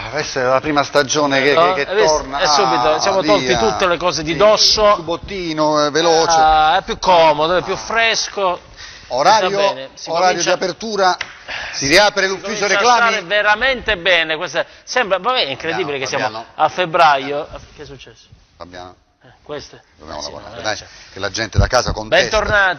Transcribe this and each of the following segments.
questa è la prima stagione che torna. E subito siamo tolti tutte le cose di dosso. Il bottino, veloce. È più comodo, è più fresco. Orario di apertura, si riapre l'ufficio reclami. Sta veramente bene, sembra, è incredibile che siamo a febbraio. Che è successo? Fabiano. Queste? Dobbiamo lavorare, dai, che la gente da casa contesta.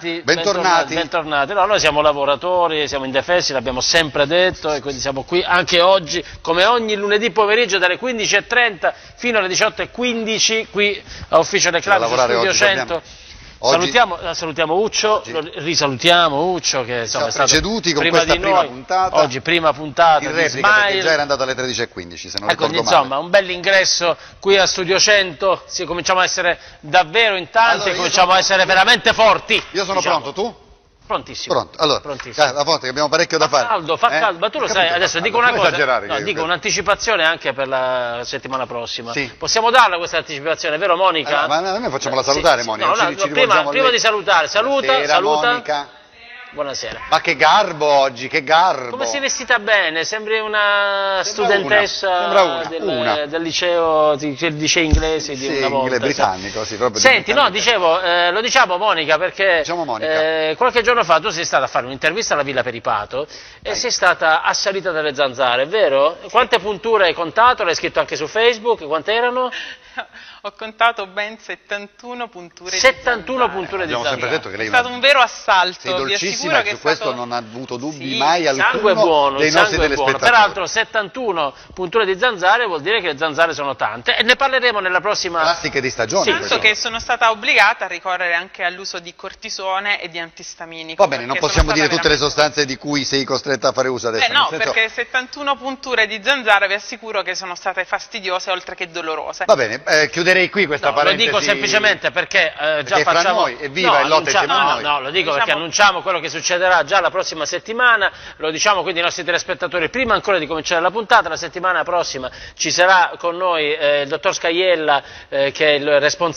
Bentornati. No, noi siamo lavoratori, siamo indefessi, l'abbiamo sempre detto e quindi siamo qui anche oggi, come ogni lunedì pomeriggio dalle 15:30 fino alle 18:15 qui a Ufficio Reclami su Studio 100. Salutiamo Uccio, risalutiamo Uccio che insomma, è stato preceduti con prima questa di prima noi, puntata. oggi prima puntata in di replica Smile. perché già era andato alle 13:15 se non ricordo insomma, male. un bell'ingresso qui a Studio 100, cominciamo a essere davvero in tanti e cominciamo a essere veramente forti. Io sono pronto, tu? Prontissimo. Pronto, allora, la Fonte, che abbiamo parecchio da fare. Fa caldo, ma tu lo sai, adesso dico una cosa, dico che... un'anticipazione anche per la settimana prossima. Sì. Possiamo darla questa anticipazione, vero Monica? Ma noi facciamola salutare, Monica. Prima di salutare, saluta. Monica. Buonasera. Ma che garbo oggi, che garbo! Come sei vestita bene? Sembri una studentessa del liceo, del liceo inglese di una volta. Britannico, sì, proprio. Senti, no, dicevo, lo diciamo Monica perché Monica. Qualche giorno fa tu sei stata a fare un'intervista alla Villa Peripato e sei stata assalita dalle zanzare, è vero? Quante punture hai contato? L'hai scritto anche su Facebook? Quante erano? Ho contato ben 71 punture 71 punture di zanzare. Abbiamo sempre detto che lei è stato un vero assalto. Sei dolcissima, che su questo non ha avuto dubbi sì, mai alcuno dei nostri telespettatori. Peraltro 71 punture di zanzare vuol dire che le zanzare sono tante e ne parleremo nella prossima... Classiche di stagione. Tanto che sono stata obbligata a ricorrere anche all'uso di cortisone e di antistaminico. Va bene, non possiamo dire tutte le sostanze di cui sei costretta a fare uso adesso. No, perché 71 punture di zanzara vi assicuro che sono state fastidiose oltre che dolorose. Va bene, chiuderei qui questa parentesi. Lo dico semplicemente perché già perché facciamo... fra noi, evviva il lotte insieme a noi. No, lo dico perché annunciamo quello che succederà già la prossima settimana, lo diciamo quindi ai nostri telespettatori, prima ancora di cominciare la puntata, la settimana prossima ci sarà con noi il dottor Scaiella che è il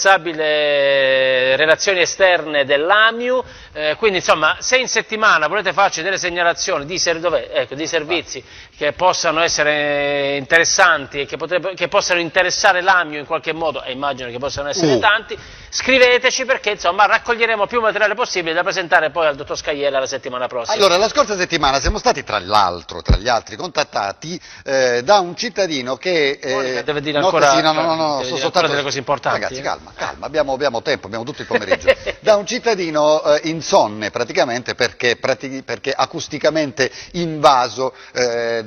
responsabile relazioni esterne dell'AMIU, quindi insomma se in settimana volete farci delle segnalazioni di servizi che possano essere interessanti e che possano interessare l'AMIU in qualche modo, e immagino che possano essere tanti, scriveteci perché insomma raccoglieremo più materiale possibile da presentare poi al dottor Scaiella la settimana prossima. Allora, la scorsa settimana siamo stati tra gli altri contattati da un cittadino che... Monica deve dire ancora, sono soltanto delle cose importanti. Ragazzi, calma, abbiamo tempo, abbiamo tutto il pomeriggio. Da un cittadino insonne praticamente perché acusticamente invaso è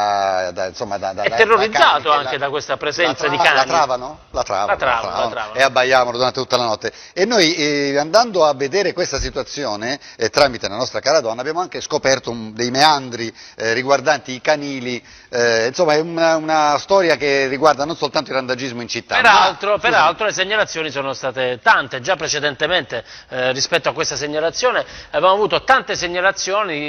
terrorizzato anche da questa presenza di cani. La travano e abbaiavano durante tutta la notte. E noi andando a vedere questa situazione tramite la nostra cara donna abbiamo anche scoperto dei meandri riguardanti i canili, insomma è una storia che riguarda non soltanto il randagismo in città. Peraltro le segnalazioni sono state tante, già precedentemente rispetto a questa segnalazione avevamo avuto tante segnalazioni